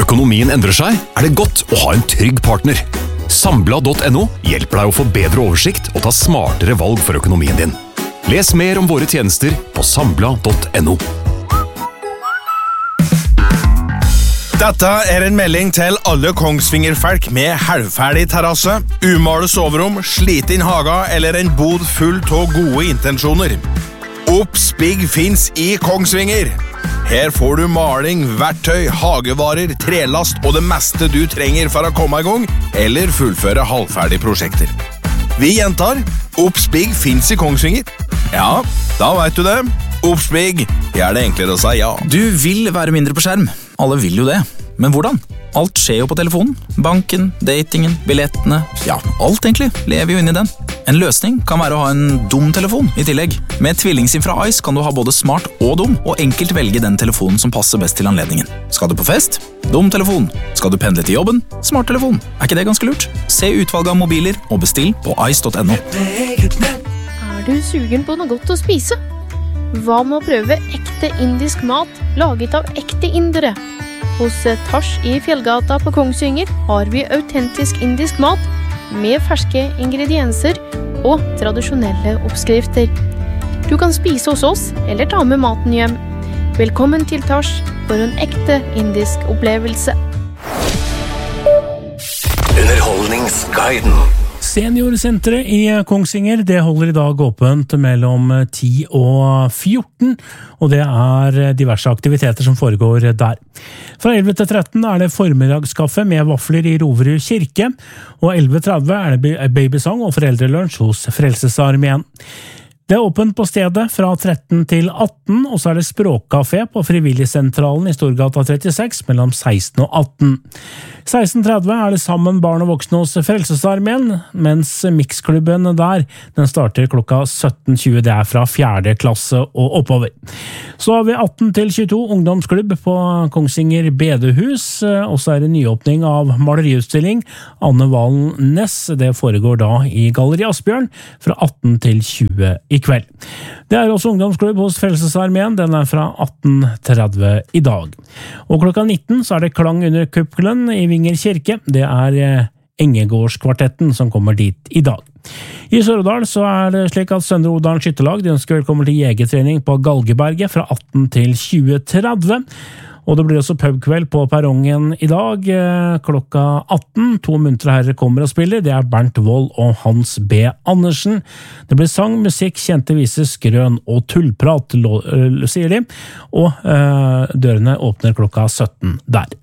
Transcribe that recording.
økonomien endrer seg, det godt å ha en trygg partner. Sambla.no hjelper deg å få bedre oversikt og ta smartere valg for økonomien din. Les mer om våre tjenester på sambla.no. Dette en melding til alle Kongsvinger-folk med halvferdig terrasse, umale soverom, sliten haga eller en bod full av gode intensjoner. Oppspigg finns i Kongsvinger. Her får du maling, verktøy, hagevarer, trelast og det meste du trenger for å komme i gang eller fullføre halvferdige prosjekter. Vi gjentar, Oppspigg finns i Kongsvinger. Ja, da vet du det. Oppspigg, det det enklere å si ja. Du vil være mindre på skjerm. Alle vil jo det. Men hvordan? Alt skjer jo på telefonen. Banken, datingen, billettene, ja, alt egentlig lever jo inn i den. En løsning kan være å ha en dum telefon i tillegg. Med tvillingsim fra Ice kan du ha både smart og dum, og enkelt velge den telefonen som passer best til anledningen. Skal du på fest? Dum telefon. Skal du pendle til jobben? Smart telefon. Ikke det ganske lurt? Se utvalget av mobiler og bestill på ice.no. Du sugen på noe godt å spise? Hva med å prøve ekte indisk mat laget av ekte indere? Hos Tars i Fjellgata på Kongsvinger har vi autentisk indisk mat med ferske ingredienser og tradisjonelle oppskrifter. Du kan spise hos oss eller ta med maten hjem. Velkommen til Tars for en ekte indisk opplevelse. Underholdningsguiden. Seniorsenteret i Kongsvinger, det holder i dag åpent mellom 10 og 14, og det diverse aktiviteter som foregår der. Fra 11 til 13 det formiddagskaffe med vafler i Roverud kirke, og 11.30 det babysang og foreldrelunsj hos Frelsesarmeen. Det åpent på stedet fra 13 til 18, og så det språkkafé på Frivilligsentralen i Storgata 36 mellom 16 og 18. 16.30 det sammen barn og voksne hos Frelsesarmeen, mens mixklubben der, den starter klokka 17.20, det fra 4. klasse og oppover. Så har vi 18 til 22 ungdomsklubb på Kongsvinger Bedehus, og så det nyåpning av maleriutstilling Anne Valen Ness, det foregår da i Galleri Asbjørn fra 18 til 20 i kveld. Det også ungdomsklubb hos Frelsesarmeen, den fra 18.30 i dag. Og klokka 19 så det klang under kuppelen i Vinger kirke, det Engegårdskvartetten som kommer dit i dag. I Sør-Odal så det slik at Søndre Odal Skyttelag de ønsker velkommen til jegertrening på Galgeberget fra 18 til 20.30. Og det blir også pubkveld på perrongen i dag, klokka 18. 2 muntre herrer kommer og spiller, det Bernt Wold og Hans B. Andersen. Det blir sang, musikk, kjente viser, skrøn og tullprat, sier de, og dørene åpner klokka 17 der.